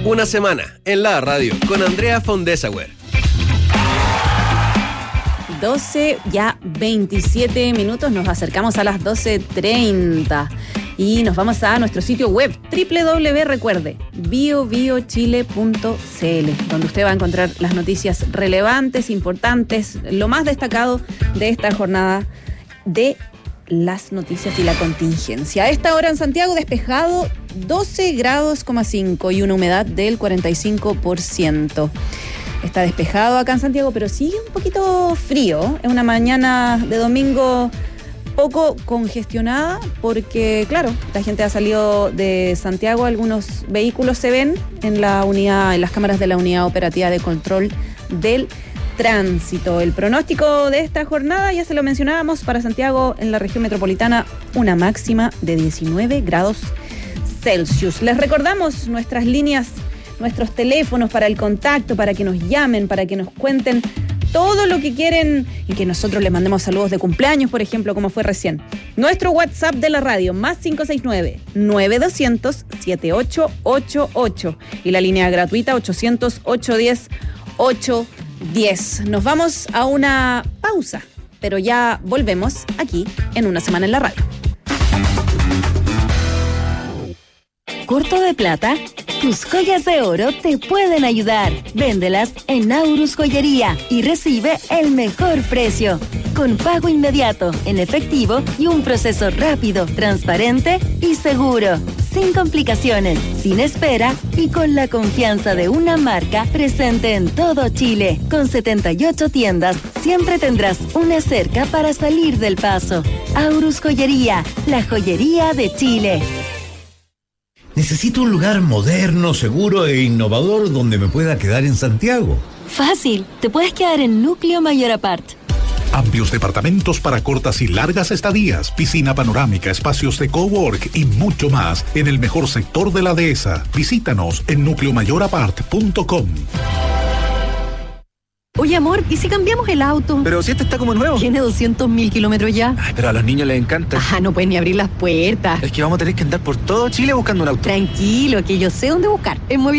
Una semana en la radio con Andrea von Dessauer. 12, ya 27 minutos, nos acercamos a las 12:30 y nos vamos a nuestro sitio web recuerde, biobiochile.cl, donde usted va a encontrar las noticias relevantes, importantes, lo más destacado de esta jornada de las noticias y la contingencia. A esta hora en Santiago despejado, 12 grados, 5 y una humedad del 45%. Está despejado acá en Santiago, pero sigue un poquito frío. Es una mañana de domingo poco congestionada porque, claro, la gente ha salido de Santiago. Algunos vehículos se ven en la unidad, en las cámaras de la Unidad Operativa de Control del Tránsito. El pronóstico de esta jornada, ya se lo mencionábamos, para Santiago en la región metropolitana, una máxima de 19 grados Celsius. Les recordamos nuestras líneas, nuestros teléfonos para el contacto, para que nos llamen, para que nos cuenten todo lo que quieren y que nosotros les mandemos saludos de cumpleaños, por ejemplo, como fue recién. Nuestro WhatsApp de la radio, más 569-9200-7888 y la línea gratuita 800-810-810. Nos vamos a una pausa, pero ya volvemos aquí en Una Semana en la Radio. ¿Corto de plata? Tus joyas de oro te pueden ayudar. Véndelas en Aurus Joyería y recibe el mejor precio. Con pago inmediato, en efectivo y un proceso rápido, transparente y seguro. Sin complicaciones, sin espera y con la confianza de una marca presente en todo Chile. Con 78 tiendas, siempre tendrás una cerca para salir del paso. Aurus Joyería, la joyería de Chile. Necesito un lugar moderno, seguro e innovador donde me pueda quedar en Santiago. Fácil, te puedes quedar en Núcleo Mayor Apart. Amplios departamentos para cortas y largas estadías, piscina panorámica, espacios de cowork y mucho más en el mejor sector de la dehesa. Visítanos en nucleomayorapart.com. Oye, amor, ¿y si cambiamos el auto? Pero si este está como nuevo. Tiene 200.000 kilómetros ya. Ay, pero a los niños les encanta. No pueden ni abrir las puertas. Es que vamos a tener que andar por todo Chile buscando un auto. Tranquilo, que yo sé dónde buscar. En